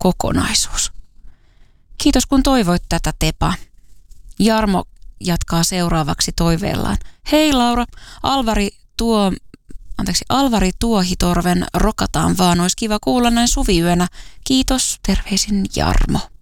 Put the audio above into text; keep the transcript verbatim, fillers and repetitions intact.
kokonaisuus. Kiitos kun toivoit tätä, Tepa. Jarmo jatkaa seuraavaksi toiveellaan. Hei Laura, Alvari tuo, anteeksi, Alvari Tuohitorven Rokataan vaan, olisi kiva kuulla näin suviyönä. Kiitos, terveisin Jarmo.